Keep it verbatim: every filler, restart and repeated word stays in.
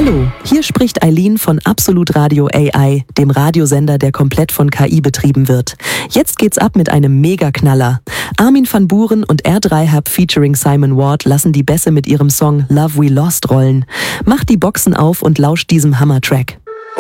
Hallo, hier spricht Eileen von Absolut Radio A I, dem Radiosender, der komplett von K I betrieben wird. Jetzt geht's ab mit einem Mega-Knaller. Armin van Buuren und R drei Hub featuring Simon Ward lassen die Bässe mit ihrem Song Love We Lost rollen. Macht die Boxen auf und lauscht diesem Hammer-Track.